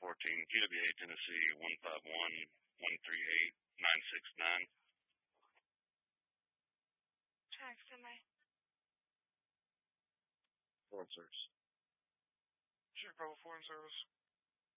QWA Tennessee 151-138-969. Track semi. Foreign service. Sure, Bravo 4 in service.